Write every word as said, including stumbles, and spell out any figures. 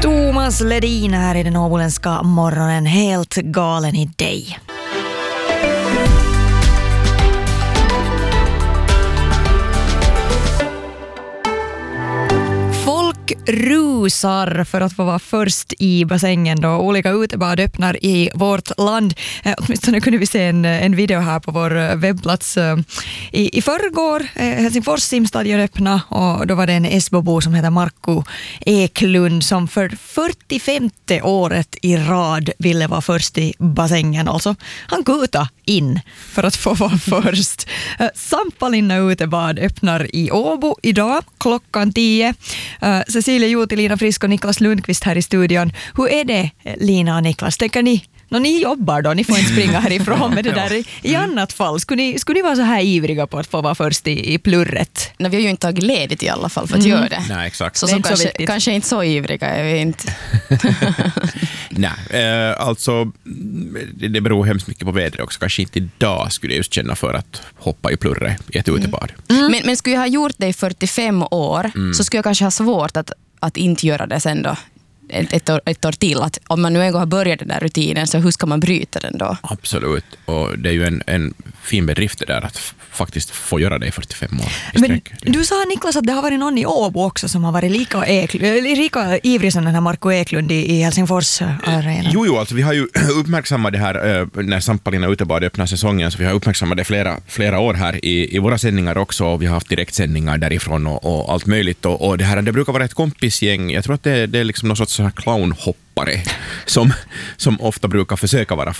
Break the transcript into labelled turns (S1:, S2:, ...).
S1: Thomas Ledin här i den åboländska morgonen, helt galen i dig. Rusar för att få vara först i bassängen då olika utebad öppnar i vårt land. Eh, åtminstone kunde vi se en, en video här på vår webbplats. Eh, i, I förrgår eh, Helsingfors simstadion öppna och då var det en Esbobo som heter Markku Eklund som för fyrtiofemte året i rad ville vara först i bassängen. Alltså han kuta in för att få vara först. Eh, Sampalinna utebad öppnar i Åbo idag klockan tio. Eh, Cecilia Juuti, Lina Frisk och Niklas Lundqvist här i studion. Hur är det, Lina och Niklas? Tänker ni, när ni jobbar då, ni får inte springa härifrån med det där. I, i annat fall, skulle ni, skulle ni vara så här ivriga på att få vara först i, i plurret?
S2: Nej, vi har ju inte tagit ledigt i alla fall för att mm. göra det.
S3: Nej, exakt.
S2: Så, så
S1: inte
S2: kanske,
S1: så
S2: kanske inte så ivriga är vi inte.
S3: Nej, eh, alltså det beror hemskt mycket på vädret också. Kanske inte idag skulle jag just känna för att hoppa i plurre i ett utebad.
S2: Mm. Mm. Men, men skulle jag ha gjort det i fyrtiofem år mm. så skulle jag kanske ha svårt att, att inte göra det sen då. Ett, ett, år, ett år till, att om man nu en gång har börjat den där rutinen, så hur ska man bryta den då?
S3: Absolut, och det är ju en, en fin bedrift det där att f- faktiskt få göra det i fyrtiofem år.
S1: Men du sa, Niklas, att det har varit någon i Åbo också som har varit lika, Eklund, lika ivrig som den här Markku Eklund i, i Helsingfors arena.
S3: Jo, jo, alltså vi har ju uppmärksammat det här äh, när Sampalina utebad öppnar säsongen, så vi har uppmärksammat det flera, flera år här i, i våra sändningar också, och vi har haft direktsändningar därifrån och, och allt möjligt, och, och det här det brukar vara ett kompisgäng. Jag tror att det, det är liksom någon sorts clownhoppare som, som ofta brukar försöka vara